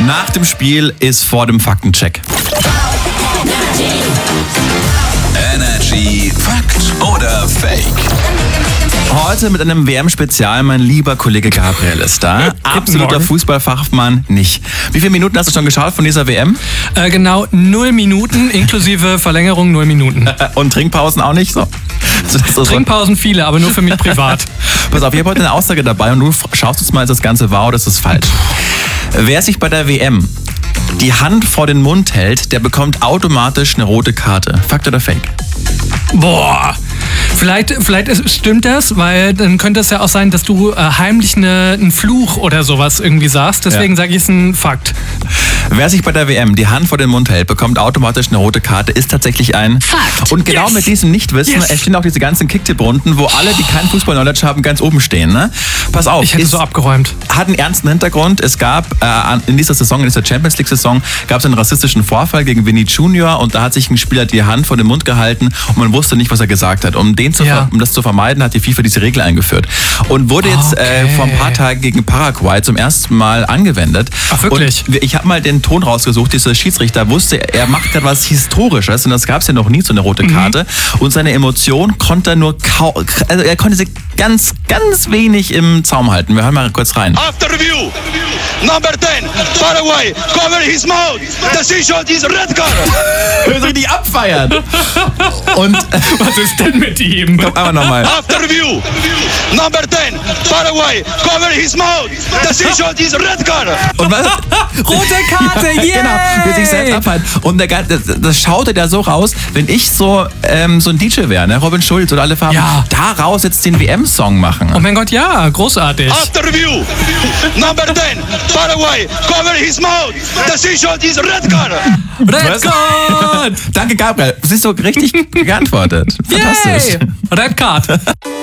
Nach dem Spiel ist vor dem Faktencheck. Energy Fakt oder Fake? Heute mit einem WM-Spezial, mein lieber Kollege Gabriel ist da. Absoluter Fußballfachmann nicht. Wie viele Minuten hast du schon geschaut von dieser WM? Genau 0 Minuten, inklusive Verlängerung 0 Minuten. Und Trinkpausen auch nicht? So. Trinkpausen viele, aber nur für mich privat. Pass auf, ich habe heute eine Aussage dabei und du schaust uns mal, ist das Ganze wahr oder ist das falsch? Wer sich bei der WM die Hand vor den Mund hält, der bekommt automatisch eine rote Karte. Fakt oder Fake? Boah. Vielleicht stimmt das, weil dann könnte es ja auch sein, dass du heimlich einen Fluch oder sowas irgendwie sagst. Deswegen sage ich, es ist ein Fakt. Wer sich bei der WM die Hand vor den Mund hält, bekommt automatisch eine rote Karte, ist tatsächlich ein Fakt. Und genau mit diesem Nichtwissen entstehen auch diese ganzen Kicktipp-Runden, wo alle, die kein Fußball-Knowledge haben, ganz oben stehen. Ne? Pass auf. Ich hätte so abgeräumt. Hat einen ernsten Hintergrund. Es gab in dieser Champions League-Saison, gab es einen rassistischen Vorfall gegen Vinny Junior und da hat sich ein Spieler die Hand vor den Mund gehalten und man wusste nicht, was er gesagt hat. Um das zu vermeiden, hat die FIFA diese Regel eingeführt. Und wurde jetzt vor ein paar Tagen gegen Paraguay zum ersten Mal angewendet. Ach, wirklich? Und ich habe mal den Ton rausgesucht, dieser Schiedsrichter wusste, er macht gerade was Historisches und das gab es ja noch nie, so eine rote Karte. Und seine Emotion konnte er nur er konnte sie ganz, ganz wenig im Zaum halten. Wir hören mal kurz rein. After review, number 10, Paraguay, cover his mouth. Decision is red card. Wir richtig abfeiern. Und was ist denn mit ihm? Komm, aber nochmal. After review, number 10, Paraguay, cover his mouth. Decision is red card. Und was? Rote Karte, yeah! Genau, will sich selbst abhalten. Und das schaute da so raus, wenn ich so ein DJ wäre, ne? Robin Schulz oder alle Farben, daraus jetzt den WM-Song machen. Oh mein Gott, ja, großartig. After review, number 10, Paraguay, cover his mouth. Decision is red card. Red Card! Danke, Gabriel. Siehst du, richtig geantwortet. Fantastisch. Red Card.